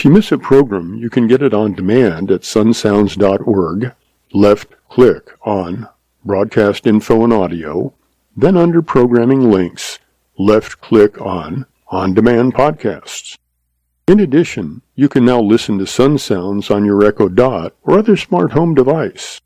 If you miss a program, you can get it on demand at sunsounds.org. Left-click on Broadcast Info and Audio, then under Programming Links, left-click on On-Demand Podcasts. In addition, you can now listen to Sun Sounds on your Echo Dot or other smart home device.